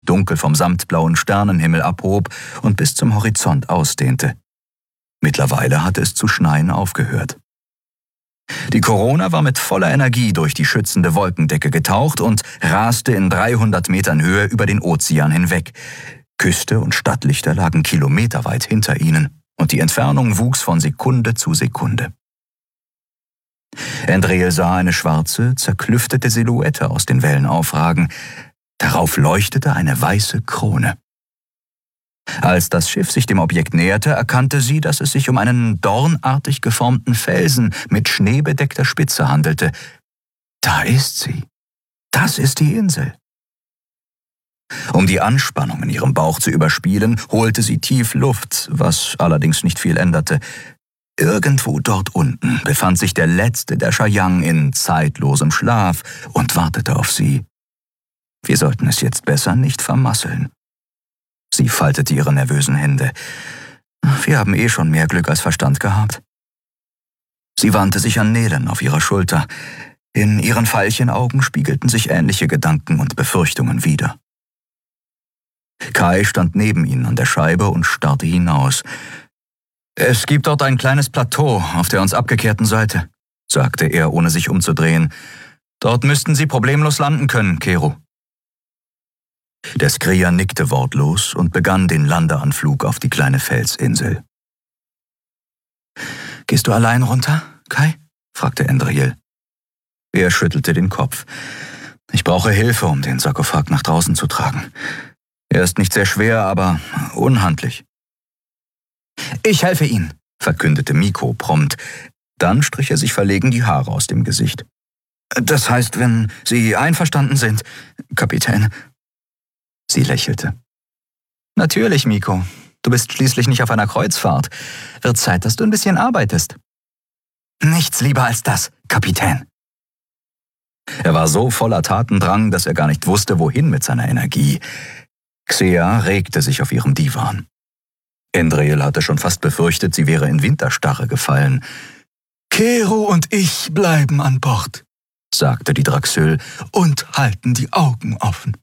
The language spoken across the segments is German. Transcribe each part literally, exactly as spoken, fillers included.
dunkel vom samtblauen Sternenhimmel abhob und bis zum Horizont ausdehnte. Mittlerweile hatte es zu schneien aufgehört. Die Corona war mit voller Energie durch die schützende Wolkendecke getaucht und raste in dreihundert Metern Höhe über den Ozean hinweg. Küste und Stadtlichter lagen kilometerweit hinter ihnen, und die Entfernung wuchs von Sekunde zu Sekunde. Andriel sah eine schwarze, zerklüftete Silhouette aus den Wellen aufragen. Darauf leuchtete eine weiße Krone. Als das Schiff sich dem Objekt näherte, erkannte sie, dass es sich um einen dornartig geformten Felsen mit schneebedeckter Spitze handelte. Da ist sie. Das ist die Insel. Um die Anspannung in ihrem Bauch zu überspielen, holte sie tief Luft, was allerdings nicht viel änderte. Irgendwo dort unten befand sich der letzte der Chayang in zeitlosem Schlaf und wartete auf sie. Wir sollten es jetzt besser nicht vermasseln. Sie faltete ihre nervösen Hände. Wir haben eh schon mehr Glück als Verstand gehabt. Sie wandte sich an Nelen auf ihrer Schulter. In ihren Veilchenaugen spiegelten sich ähnliche Gedanken und Befürchtungen wider. Kai stand neben ihnen an der Scheibe und starrte hinaus. »Es gibt dort ein kleines Plateau auf der uns abgekehrten Seite«, sagte er, ohne sich umzudrehen. »Dort müssten Sie problemlos landen können, Kero.« Der Skrier nickte wortlos und begann den Landeanflug auf die kleine Felsinsel. »Gehst du allein runter, Kai?« fragte Andriel. Er schüttelte den Kopf. »Ich brauche Hilfe, um den Sarkophag nach draußen zu tragen. Er ist nicht sehr schwer, aber unhandlich.« »Ich helfe Ihnen«, verkündete Mikko prompt. Dann strich er sich verlegen die Haare aus dem Gesicht. »Das heißt, wenn Sie einverstanden sind, Kapitän.« Sie lächelte. »Natürlich, Mikko. Du bist schließlich nicht auf einer Kreuzfahrt. Wird Zeit, dass du ein bisschen arbeitest.« »Nichts lieber als das, Kapitän.« Er war so voller Tatendrang, dass er gar nicht wusste, wohin mit seiner Energie. Xea regte sich auf ihrem Divan. Andriel hatte schon fast befürchtet, sie wäre in Winterstarre gefallen. »Kero und ich bleiben an Bord«, sagte die Draxyl, »und halten die Augen offen.«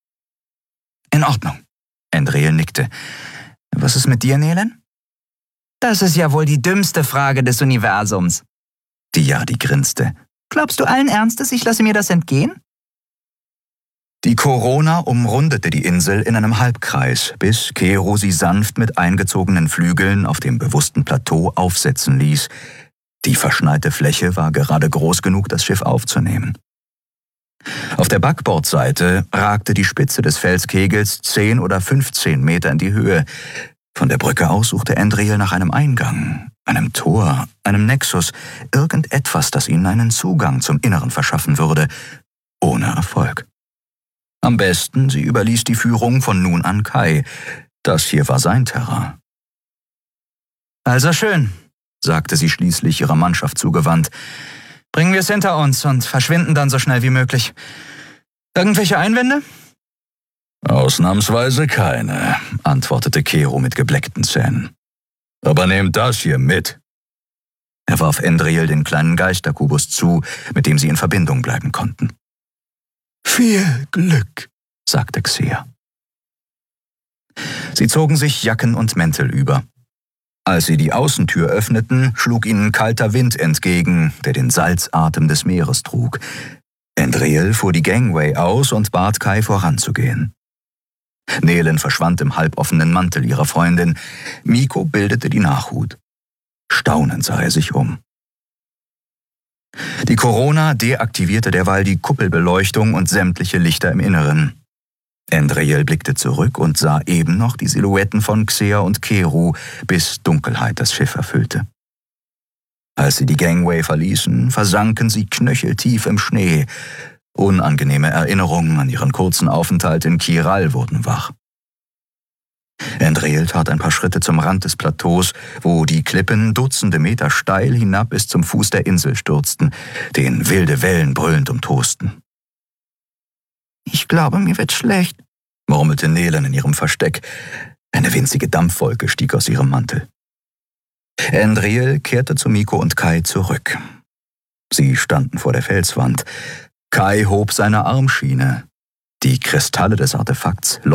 »In Ordnung«, Andriel nickte. »Was ist mit dir, Nelen?« »Das ist ja wohl die dümmste Frage des Universums.« Die Jadi grinste. »Glaubst du allen Ernstes, ich lasse mir das entgehen?« Die Corona umrundete die Insel in einem Halbkreis, bis Kero sie sanft mit eingezogenen Flügeln auf dem bewussten Plateau aufsetzen ließ. Die verschneite Fläche war gerade groß genug, das Schiff aufzunehmen. Auf der Backbordseite ragte die Spitze des Felskegels zehn oder fünfzehn Meter in die Höhe. Von der Brücke aus suchte Andriel nach einem Eingang, einem Tor, einem Nexus, irgendetwas, das ihnen einen Zugang zum Inneren verschaffen würde, ohne Erfolg. Am besten, sie überließ die Führung von nun an Kai. Das hier war sein Terrain. »Also schön«, sagte sie schließlich ihrer Mannschaft zugewandt. »Bringen wir es hinter uns und verschwinden dann so schnell wie möglich. Irgendwelche Einwände?« »Ausnahmsweise keine«, antwortete Kero mit gebleckten Zähnen. »Aber nehmt das hier mit.« Er warf Andriel den kleinen Geisterkubus zu, mit dem sie in Verbindung bleiben konnten. »Viel Glück«, sagte Xea. Sie zogen sich Jacken und Mäntel über. Als sie die Außentür öffneten, schlug ihnen kalter Wind entgegen, der den Salzatem des Meeres trug. Andriel fuhr die Gangway aus und bat Kai voranzugehen. Nelen verschwand im halboffenen Mantel ihrer Freundin. Mikko bildete die Nachhut. Staunend sah er sich um. Die Corona deaktivierte derweil die Kuppelbeleuchtung und sämtliche Lichter im Inneren. Andriel blickte zurück und sah eben noch die Silhouetten von Xea und Kero, bis Dunkelheit das Schiff erfüllte. Als sie die Gangway verließen, versanken sie knöcheltief im Schnee. Unangenehme Erinnerungen an ihren kurzen Aufenthalt in Kiral wurden wach. Andriel tat ein paar Schritte zum Rand des Plateaus, wo die Klippen dutzende Meter steil hinab bis zum Fuß der Insel stürzten, den wilde Wellen brüllend umtosten. »Ich glaube, mir wird schlecht«, murmelte Nelen in ihrem Versteck. Eine winzige Dampfwolke stieg aus ihrem Mantel. Andriel kehrte zu Mikko und Kai zurück. Sie standen vor der Felswand. Kai hob seine Armschiene. Die Kristalle des Artefakts